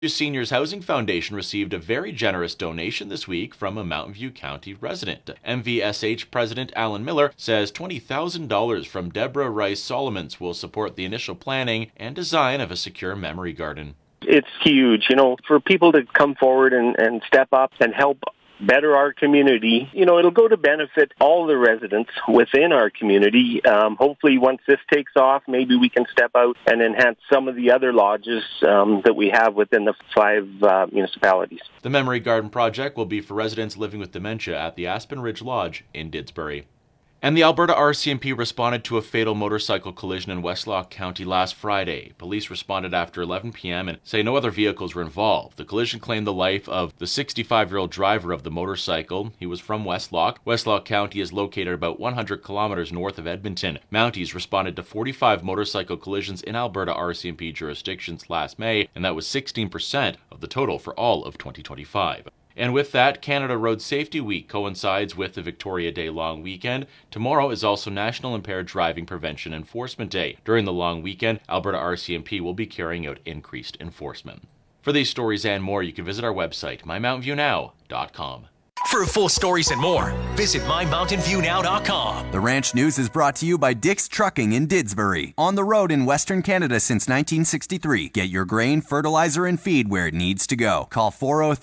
Seniors Housing Foundation received a very generous donation this week from a Mountain View County resident. MVSH President Alan Miller says $20,000 from Deborah Rice Solomons will support the initial planning and design of a secure memory garden. It's huge, for people to come forward and step up and help better our community. It'll go to benefit all the residents within our community. Hopefully once this takes off, maybe we can step out and enhance some of the other lodges that we have within the 5 municipalities. The Memory Garden project will be for residents living with dementia at the Aspen Ridge Lodge in Didsbury. And the Alberta RCMP responded to a fatal motorcycle collision in Westlock County last Friday. Police responded after 11 p.m. and say no other vehicles were involved. The collision claimed the life of the 65-year-old driver of the motorcycle. He was from Westlock. Westlock County is located about 100 kilometers north of Edmonton. Mounties responded to 45 motorcycle collisions in Alberta RCMP jurisdictions last May, and that was 16% of the total for all of 2025. And with that, Canada Road Safety Week coincides with the Victoria Day long weekend. Tomorrow is also National Impaired Driving Prevention Enforcement Day. During the long weekend, Alberta RCMP will be carrying out increased enforcement. For these stories and more, you can visit our website, mymountainviewnow.com. For full stories and more, visit mymountainviewnow.com. The Ranch News is brought to you by Dick's Trucking in Didsbury. On the road in Western Canada since 1963. Get your grain, fertilizer, and feed where it needs to go. Call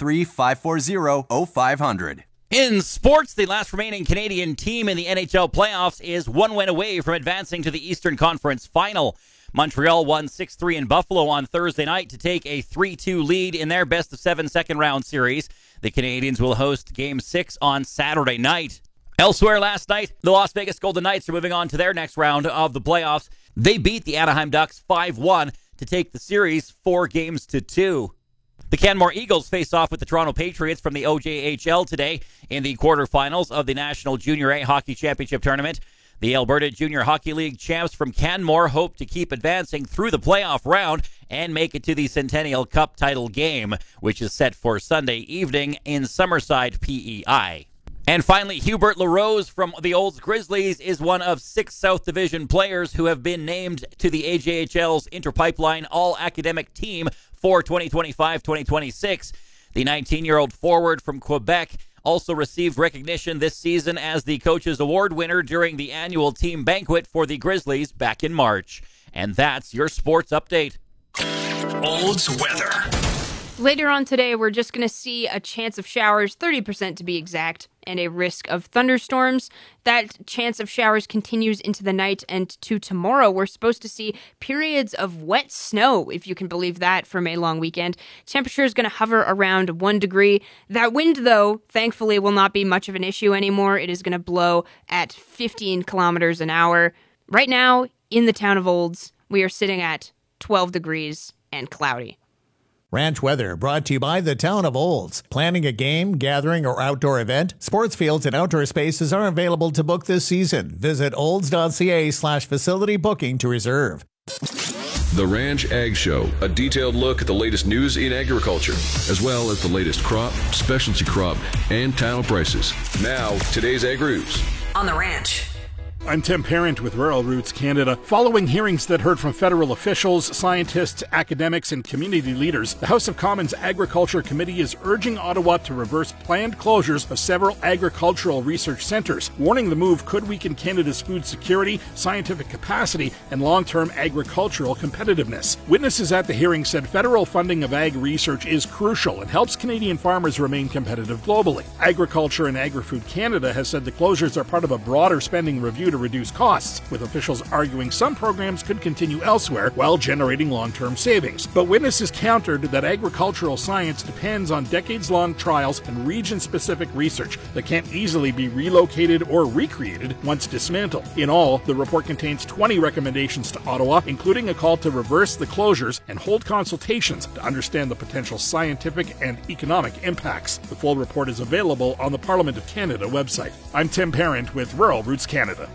403-540-0500. In sports, the last remaining Canadian team in the NHL playoffs is one win away from advancing to the Eastern Conference Final. Montreal won 6-3 in Buffalo on Thursday night to take a 3-2 lead in their best-of-7 second-round series. The Canadiens will host Game 6 on Saturday night. Elsewhere last night, the Las Vegas Golden Knights are moving on to their next round of the playoffs. They beat the Anaheim Ducks 5-1 to take the series 4-2. The Canmore Eagles face off with the Toronto Patriots from the OJHL today in the quarterfinals of the National Junior A Hockey Championship Tournament. The Alberta Junior Hockey League champs from Canmore hope to keep advancing through the playoff round and make it to the Centennial Cup title game, which is set for Sunday evening in Summerside, PEI. And finally, Hubert LaRose from the Olds Grizzlies is one of 6 South Division players who have been named to the AJHL's Interpipeline All-Academic Team for 2025-2026. The 19-year-old forward from Quebec also received recognition this season as the Coach's Award winner during the annual team banquet for the Grizzlies back in March. And that's your sports update. Olds weather. Later on today, we're just going to see a chance of showers, 30% to be exact, and a risk of thunderstorms. That chance of showers continues into the night, and to tomorrow, we're supposed to see periods of wet snow, if you can believe that, for May long weekend. Temperature is going to hover around 1 degree. That wind, though, thankfully will not be much of an issue anymore. It is going to blow at 15 kilometers an hour. Right now, in the town of Olds, we are sitting at 12 degrees and cloudy. Ranch weather brought to you by the town of Olds. Planning a game, gathering, or outdoor event? Sports fields and outdoor spaces are available to book this season. Visit olds.ca/facility booking to reserve. The Ranch Ag Show, a detailed look at the latest news in agriculture, as well as the latest crop, specialty crop, and tallow prices. Now, today's Ag Roots. On the Ranch. I'm Tim Parent with Rural Roots Canada. Following hearings that heard from federal officials, scientists, academics, and community leaders, the House of Commons Agriculture Committee is urging Ottawa to reverse planned closures of several agricultural research centres, warning the move could weaken Canada's food security, scientific capacity, and long-term agricultural competitiveness. Witnesses at the hearing said federal funding of ag research is crucial and helps Canadian farmers remain competitive globally. Agriculture and Agri-Food Canada has said the closures are part of a broader spending review to reduce costs, with officials arguing some programs could continue elsewhere while generating long-term savings. But witnesses countered that agricultural science depends on decades-long trials and region-specific research that can't easily be relocated or recreated once dismantled. In all, the report contains 20 recommendations to Ottawa, including a call to reverse the closures and hold consultations to understand the potential scientific and economic impacts. The full report is available on the Parliament of Canada website. I'm Tim Parent with Rural Roots Canada.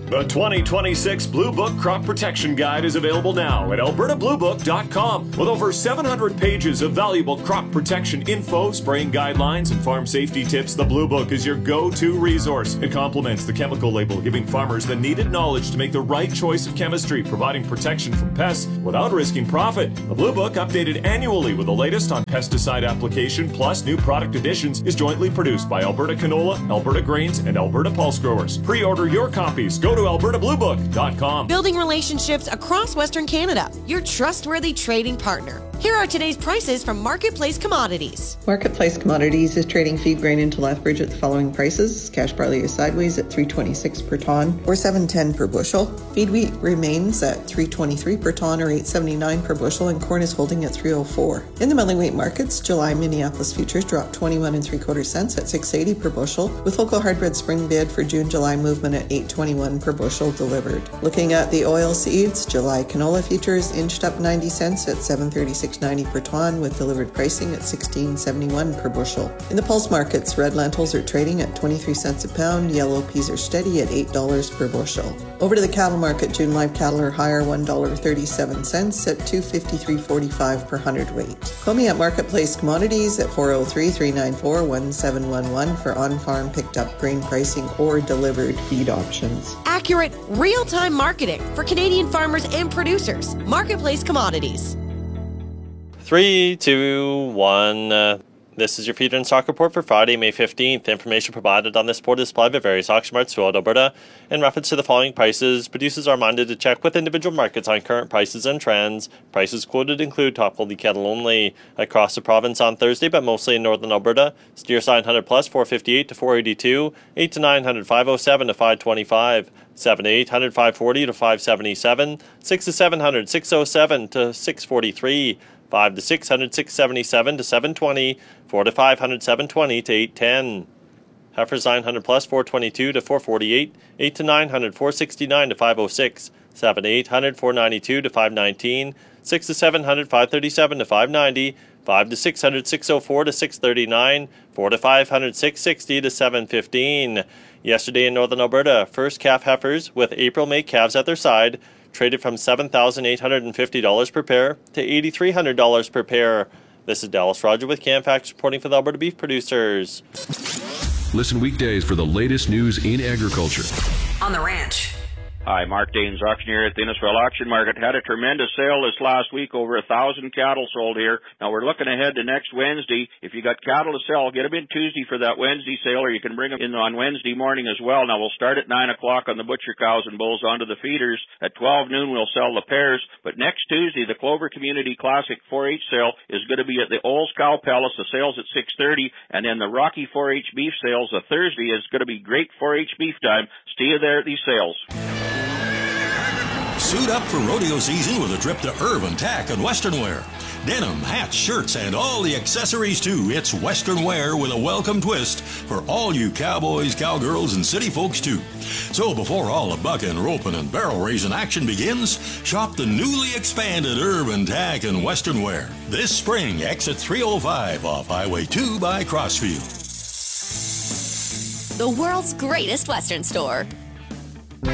The 2026 Blue Book Crop Protection Guide is available now at albertabluebook.com. With over 700 pages of valuable crop protection info, spraying guidelines, and farm safety tips, the Blue Book is your go-to resource. It complements the chemical label, giving farmers the needed knowledge to make the right choice of chemistry, providing protection from pests without risking profit. The Blue Book, updated annually with the latest on pesticide application plus new product additions, is jointly produced by Alberta Canola, Alberta Grains, and Alberta Pulse Growers. Pre-order your copies. Go to albertabluebook.com. Building relationships across Western Canada, your trustworthy trading partner. Here are today's prices from Marketplace Commodities. Marketplace Commodities is trading feed grain into Lethbridge at the following prices. Cash barley is sideways at $3.26 per ton or $7.10 per bushel. Feed wheat remains at $3.23 per ton or $8.79 per bushel, and corn is holding at $3.04. In the milling wheat markets, July Minneapolis futures dropped 21 3/4 cents at $6.80 per bushel, with local hardbread spring bid for June-July movement at $8.21 per bushel delivered. Looking at the oil seeds, July canola futures inched up 90 cents at $7.36.90 per ton, with delivered pricing at $16.71 per bushel. In the pulse markets, red lentils are trading at 23 cents a pound, yellow peas are steady at $8 per bushel. Over to the cattle market, June live cattle are higher $1.37 at $253.45 per hundredweight. Call me at Marketplace Commodities at 403-394-1711 for on-farm picked up grain pricing or delivered feed options. Accurate, real-time marketing for Canadian farmers and producers. Marketplace Commodities. 3, 2, 1. This is your feeder and stock report for Friday, May 15th. Information provided on this report is supplied by various auction marts throughout Alberta. In reference to the following prices, producers are reminded to check with individual markets on current prices and trends. Prices quoted include top quality cattle only. Across the province on Thursday, but mostly in northern Alberta, steer 900 plus 458 to 482, 8 to 900 507 to 525. 7 to 800 540 to 577, 6 to 700 607 to 643, 5 to 600 677 to 720, 4 to 500 720 to 810. Heifers 900 plus 422 to 448, 8 to 900 469 to 506, 7 to 800 492 to 519, 6 to 700 537 to 590, 5 to 600 604 to 639, 4 to 500 660 to 715. Yesterday in northern Alberta, first calf heifers with April-May calves at their side traded from $7,850 per pair to $8,300 per pair. This is Dallas Roger with CanFax reporting for the Alberta Beef Producers. Listen weekdays for the latest news in agriculture. On the Ranch. Hi, Mark Daines, auctioneer at the Innisfil Auction Market. Had a tremendous sale this last week, over 1,000 cattle sold here. Now we're looking ahead to next Wednesday. If you got cattle to sell, get them in Tuesday for that Wednesday sale, or you can bring them in on Wednesday morning as well. Now we'll start at 9 o'clock on the butcher cows and bulls onto the feeders. At 12 noon we'll sell the pairs. But next Tuesday, the Clover Community Classic 4-H sale is going to be at the Olds Cow Palace. The sale's at 6:30, and then the Rocky 4-H beef sales, the Thursday, is going to be great 4-H beef time. See you there at these sales. Suit up for rodeo season with a trip to Irvin Tack and Western Wear. Denim, hats, shirts, and all the accessories too. It's Western Wear with a welcome twist for all you cowboys, cowgirls, and city folks too. So before all the bucking, roping, and barrel raising action begins, shop the newly expanded Irvin Tack and Western Wear this spring. Exit 305 off Highway 2 by Crossfield. The world's greatest Western store.